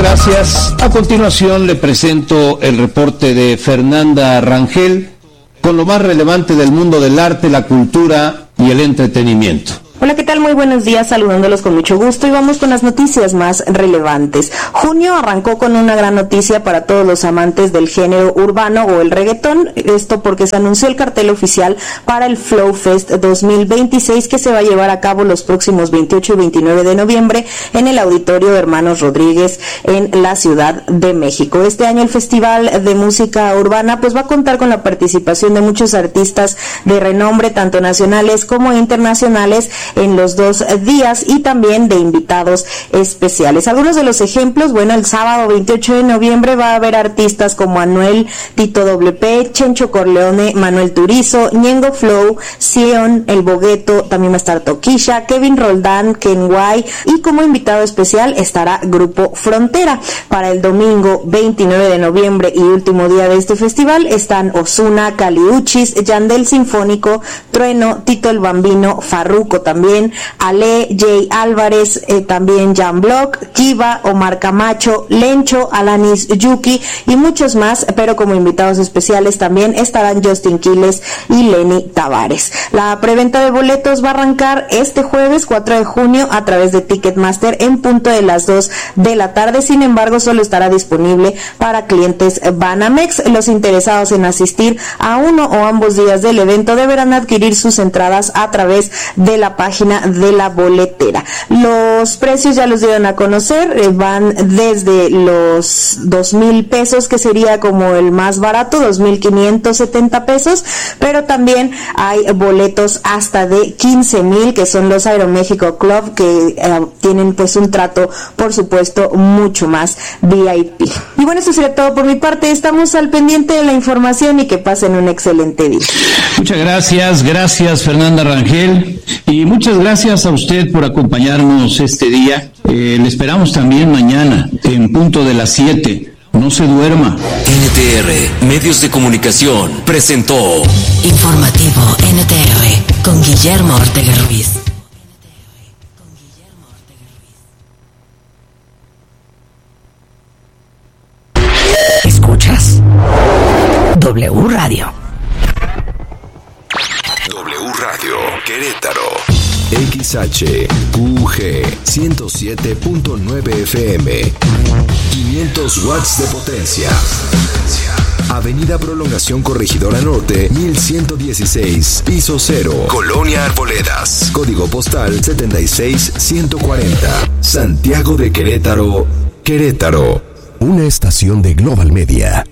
gracias. A continuación le presento el reporte de Fernanda Rangel con lo más relevante del mundo del arte, la cultura y el entretenimiento. Hola, ¿qué tal? Muy buenos días, saludándolos con mucho gusto y vamos con las noticias más relevantes. Junio arrancó con una gran noticia para todos los amantes del género urbano o el reggaetón, esto porque se anunció el cartel oficial para el Flow Fest 2026 que se va a llevar a cabo los próximos 28 y 29 de noviembre en el Auditorio Hermanos Rodríguez en la Ciudad de México. Este año el Festival de Música Urbana pues va a contar con la participación de muchos artistas de renombre, tanto nacionales como internacionales, en los 2 días y también de invitados especiales. Algunos de los ejemplos, bueno, el sábado 28 de noviembre va a haber artistas como Anuel, Tito WP, Chencho Corleone, Manuel Turizo, Ñengo Flow, Sion, El Bogueto, también va a estar Toquilla, Kevin Roldán, Ken White y como invitado especial estará Grupo Frontera. Para el domingo 29 de noviembre y último día de este festival están Ozuna, Kali Uchis, Yandel Sinfónico, Trueno, Tito el Bambino, Farruko también, Ale, Jay Álvarez, también Jan Block, Kiva, Omar Camacho, Lencho, Alanis Yuki y muchos más, pero como invitados especiales también estarán Justin Quiles y Lenny Tavares. La preventa de boletos va a arrancar este jueves 4 de junio a través de Ticketmaster en punto de las 2 de la tarde, sin embargo solo estará disponible para clientes Banamex. Los interesados en asistir a uno o ambos días del evento deberán adquirir sus entradas a través de la página de la boletera. Los precios ya los dieron a conocer, van desde los 2,000 pesos, que sería como el más barato, 2,570 pesos, pero también hay boletos hasta de 15,000, que son los Aeroméxico Club, que tienen pues un trato, por supuesto, mucho más VIP. Y bueno, eso sería todo por mi parte. Estamos al pendiente de la información y que pasen un excelente día. Muchas gracias Fernanda Rangel, y muchas gracias a usted por acompañarnos este día. Le esperamos también mañana en punto de las 7. No se duerma. NTR Medios de Comunicación presentó Informativo NTR con Guillermo Ortega Ruiz. Escuchas W Radio. W Radio Querétaro. XHQG 107.9 FM. 500 watts de potencia. Avenida Prolongación Corregidora Norte, 1116, piso 0, Colonia Arboledas. Código postal 76140. Santiago de Querétaro, Querétaro. Una estación de Global Media.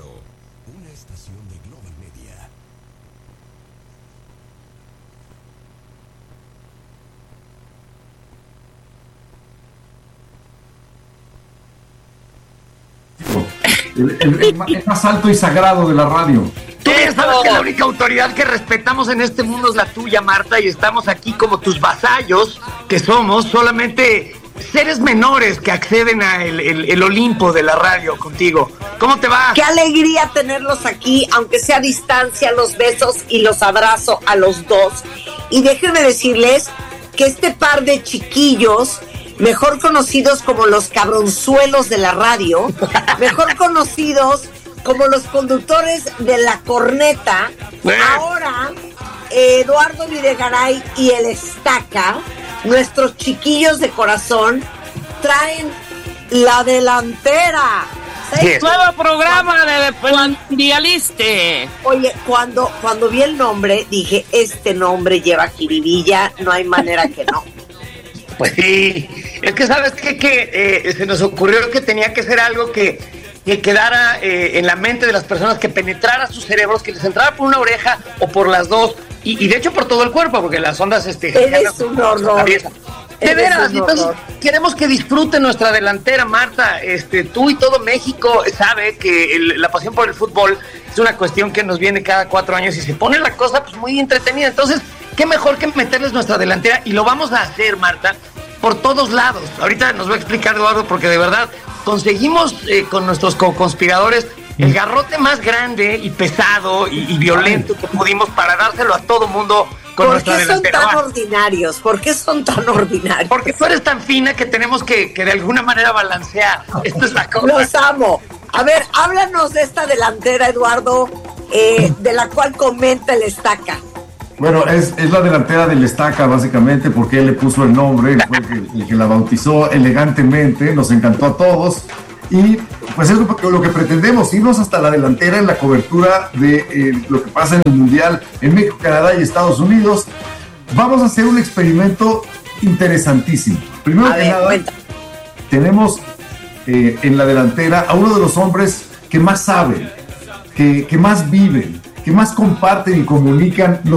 El más alto y sagrado de la radio. Tú ya sabes que la única autoridad que respetamos en este mundo es la tuya, Marta, y estamos aquí como tus vasallos, que somos solamente seres menores que acceden a el Olimpo de la radio contigo. ¿Cómo te va? Qué alegría tenerlos aquí, aunque sea a distancia, los besos y los abrazo a los dos. Y déjenme decirles que este par de chiquillos, mejor conocidos como los cabronzuelos de la radio, mejor conocidos como los conductores de la corneta, ahora Eduardo Videgaray y el Estaca, nuestros chiquillos de corazón, traen la delantera. ¿Sí? Nuevo programa de Mundialiste. Oye, cuando vi el nombre, dije, este nombre lleva jiribilla, no hay manera que no. Pues sí, es que sabes que se nos ocurrió que tenía que ser algo que quedara en la mente de las personas, que penetrara sus cerebros, que les entrara por una oreja o por las dos, y de hecho por todo el cuerpo, porque las ondas eres un horror. De veras, entonces queremos que disfruten nuestra delantera, Marta. Tú y todo México sabe que la pasión por el fútbol es una cuestión que nos viene cada 4 años y se pone la cosa pues muy entretenida. Entonces, qué mejor que meterles nuestra delantera, y lo vamos a hacer, Marta, por todos lados. Ahorita nos va a explicar Eduardo, porque de verdad conseguimos con nuestros co-conspiradores el garrote más grande y pesado y violento que pudimos para dárselo a todo mundo con nuestra delantera. ¿Por qué son tan ordinarios? ¿Por qué son tan ordinarios? Porque tú eres tan fina que tenemos que de alguna manera balancear. Esto es la cosa. Los amo. A ver, háblanos de esta delantera, Eduardo, de la cual comenta el Estaca. Bueno, es la delantera del Estaca, básicamente, porque él le puso el nombre, fue el que la bautizó elegantemente, nos encantó a todos. Y pues es lo que pretendemos, irnos hasta la delantera en la cobertura de lo que pasa en el Mundial en México, Canadá y Estados Unidos. Vamos a hacer un experimento interesantísimo. Primero que nada, tenemos en la delantera a uno de los hombres que más saben, que más viven, que más comparten y comunican